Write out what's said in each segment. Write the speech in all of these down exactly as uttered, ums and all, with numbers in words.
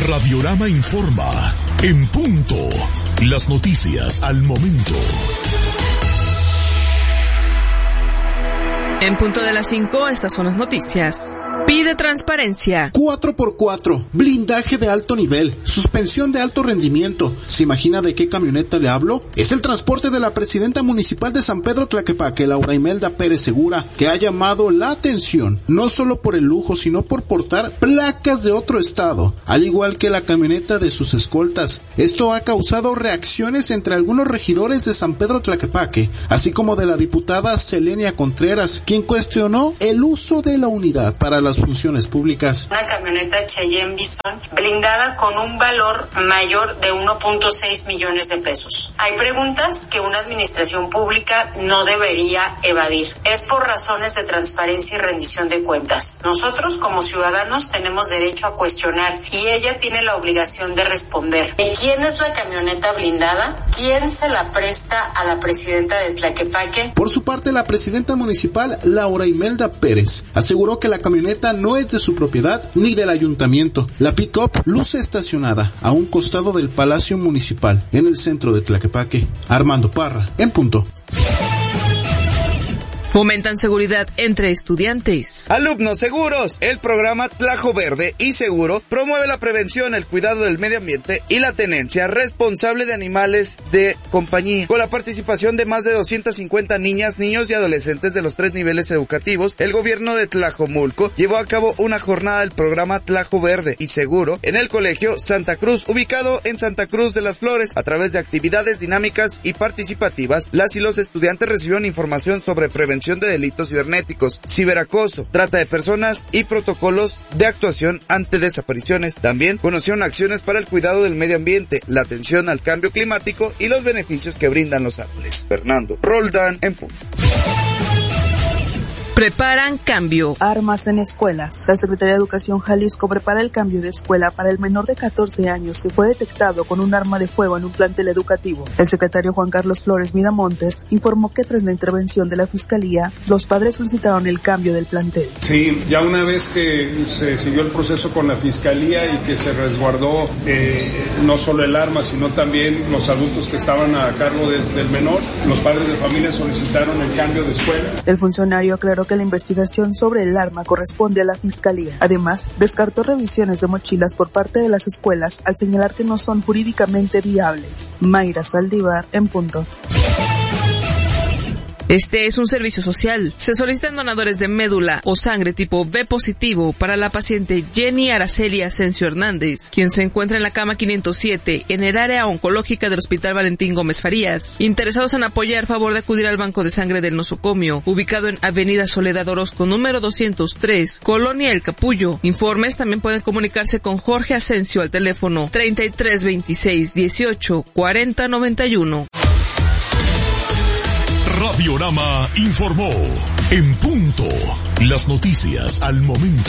Radiorama informa, en punto, las noticias al momento. En punto de las cinco, estas son las noticias. Pide transparencia. cuatro por cuatro, blindaje de alto nivel, suspensión de alto rendimiento. ¿Se imagina de qué camioneta le hablo? Es el transporte de la presidenta municipal de San Pedro Tlaquepaque, Laura Imelda Pérez Segura, que ha llamado la atención, no solo por el lujo, sino por portar placas de otro estado, al igual que la camioneta de sus escoltas. Esto ha causado reacciones entre algunos regidores de San Pedro Tlaquepaque, así como de la diputada Selenia Contreras, quien cuestionó el uso de la unidad para las funciones públicas. Una camioneta Cheyenne Bison blindada con un valor mayor de uno punto seis millones de pesos. Hay preguntas que una administración pública no debería evadir. Es por razones de transparencia y rendición de cuentas. Nosotros como ciudadanos tenemos derecho a cuestionar y ella tiene la obligación de responder. ¿De quién es la camioneta blindada? ¿Quién se la presta a la presidenta de Tlaquepaque? Por su parte, la presidenta municipal, Laura Imelda Pérez, aseguró que la camioneta no es de su propiedad ni del ayuntamiento. La pick-up luce estacionada a un costado del Palacio Municipal, en el centro de Tlaquepaque. Armando Parra, en punto. Fomentan seguridad entre estudiantes. Alumnos seguros. El programa Tlajo Verde y Seguro promueve la prevención, el cuidado del medio ambiente y la tenencia responsable de animales de compañía. Con la participación de más de doscientas cincuenta niñas, niños y adolescentes de los tres niveles educativos, el gobierno de Tlajomulco llevó a cabo una jornada del programa Tlajo Verde y Seguro en el Colegio Santa Cruz, ubicado en Santa Cruz de las Flores. A través de actividades dinámicas y participativas, las y los estudiantes recibieron información sobre prevención de delitos cibernéticos, ciberacoso, trata de personas y protocolos de actuación ante desapariciones. También conocieron acciones para el cuidado del medio ambiente, la atención al cambio climático y los beneficios que brindan los árboles. Fernando Roldán, en punto. Preparan cambio. Armas en escuelas. La Secretaría de Educación Jalisco prepara el cambio de escuela para el menor de catorce años que fue detectado con un arma de fuego en un plantel educativo. El secretario Juan Carlos Flores Miramontes informó que tras la intervención de la Fiscalía, los padres solicitaron el cambio del plantel. Sí, ya una vez que se siguió el proceso con la Fiscalía y que se resguardó eh, no solo el arma, sino también los adultos que estaban a cargo de, del menor, los padres de familia solicitaron el cambio de escuela. El funcionario aclaró que la investigación sobre el arma corresponde a la Fiscalía. Además, descartó revisiones de mochilas por parte de las escuelas al señalar que no son jurídicamente viables. Mayra Saldívar, en punto. Este es un servicio social. Se solicitan donadores de médula o sangre tipo B positivo para la paciente Jenny Araceli Asensio Hernández, quien se encuentra en la cama quinientos siete en el área oncológica del Hospital Valentín Gómez Farías. Interesados en apoyar, favor de acudir al Banco de Sangre del Nosocomio, ubicado en Avenida Soledad Orozco, número doscientos tres, Colonia El Capullo. Informes también pueden comunicarse con Jorge Asensio al teléfono treinta y tres veintiséis dieciocho cuarenta noventa y uno. Radiorama informó, en punto, las noticias al momento.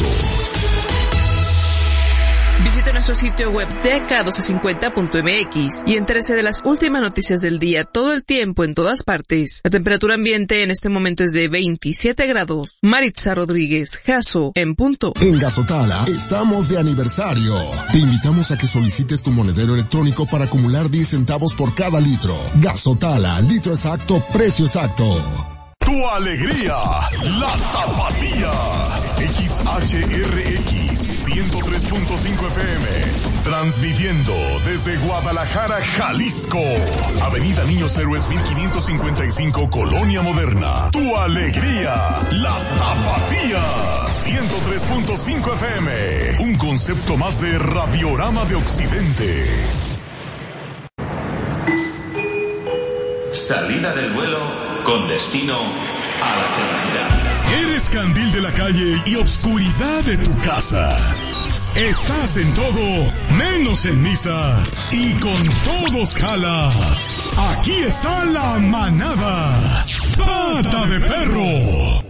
Visite nuestro sitio web D K doce cincuenta punto M X y entérese de las últimas noticias del día todo el tiempo en todas partes. La temperatura ambiente en este momento es de veintisiete grados. Maritza Rodríguez, Jaso, en punto. En Gazotala estamos de aniversario. Te invitamos a que solicites tu monedero electrónico para acumular diez centavos por cada litro. Gazotala, litro exacto, precio exacto. Tu alegría, la Tapatía. X H R X ciento tres punto cinco F M. Transmitiendo desde Guadalajara, Jalisco. Avenida Niños Héroes mil quinientos cincuenta y cinco, Colonia Moderna. Tu alegría, la Tapatía. ciento tres punto cinco F M. Un concepto más de Radiorama de Occidente. Salida del vuelo con destino a la felicidad. ¿Eres candil de la calle y obscuridad de tu casa? Estás en todo, menos en misa, y con todos jalas. Aquí está la manada. Pata de Perro.